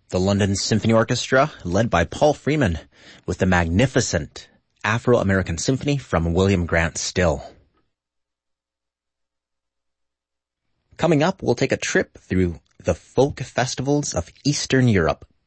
The London Symphony Orchestra, led by Paul Freeman, with the magnificent Afro-American Symphony from William Grant Still. Coming up, we'll take a trip through the folk festivals of Eastern Europe.